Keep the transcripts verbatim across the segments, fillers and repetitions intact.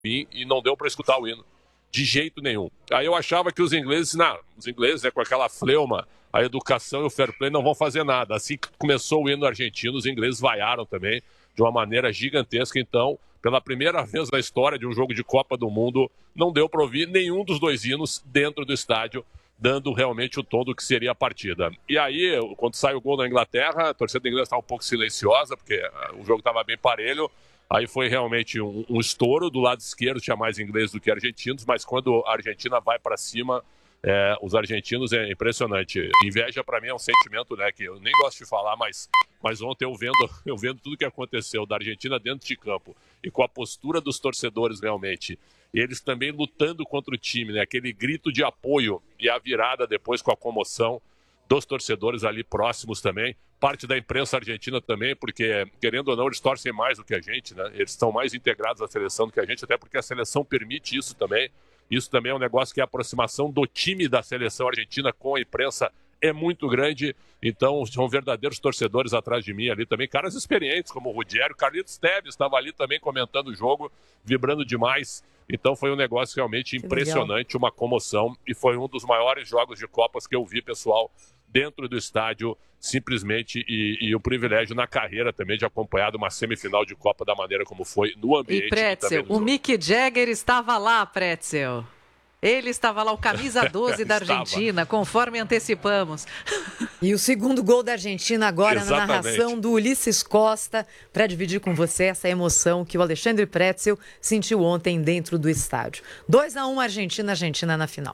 e não deu para escutar o hino. De jeito nenhum. Aí eu achava que os ingleses, não, os ingleses, né, com aquela fleuma, a educação e o fair play não vão fazer nada. Assim que começou o hino argentino, os ingleses vaiaram também de uma maneira gigantesca. Então, pela primeira vez na história de um jogo de Copa do Mundo, não deu para ouvir nenhum dos dois hinos dentro do estádio, dando realmente o tom do que seria a partida. E aí, quando sai o gol da Inglaterra, a torcida inglesa estava um pouco silenciosa, porque o jogo estava bem parelho. Aí foi realmente um, um estouro. Do lado esquerdo tinha mais ingleses do que argentinos, mas quando a Argentina vai para cima, é, os argentinos é impressionante. Inveja para mim é um sentimento, né, que eu nem gosto de falar, mas, mas ontem eu vendo, eu vendo tudo que aconteceu da Argentina dentro de campo e com a postura dos torcedores realmente, e eles também lutando contra o time, né, aquele grito de apoio e a virada depois com a comoção dos torcedores ali próximos também, parte da imprensa argentina também, porque, querendo ou não, eles torcem mais do que a gente, né? Eles estão mais integrados à seleção do que a gente, até porque a seleção permite isso também. Isso também é um negócio que a aproximação do time da seleção argentina com a imprensa é muito grande. Então, são verdadeiros torcedores atrás de mim ali também, caras experientes, como o Ruggiero. Carlitos Tevez estava ali também comentando o jogo, vibrando demais. Então, foi um negócio realmente impressionante, uma comoção, e foi um dos maiores jogos de Copas que eu vi, pessoal, dentro do estádio, simplesmente, e, e o privilégio na carreira também de acompanhar uma semifinal de Copa da maneira como foi, no ambiente. E Pretzel, o Mick Jagger estava lá, Pretzel. Ele estava lá, o camisa doze da Argentina, conforme antecipamos. E o segundo gol da Argentina agora Exatamente. Na narração do Ulisses Costa, para dividir com você essa emoção que o Alexandre Pretzel sentiu ontem dentro do estádio. dois a um Argentina, Argentina na final.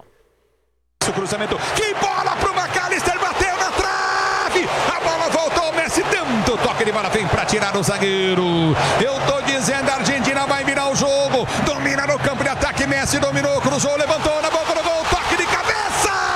O cruzamento, que bola pro McAllister, bateu na trave, a bola voltou, Messi tanto toque de bola, vem para tirar o zagueiro. Eu tô dizendo, a Argentina vai virar o jogo, domina no campo de ataque, Messi dominou, cruzou, levantou.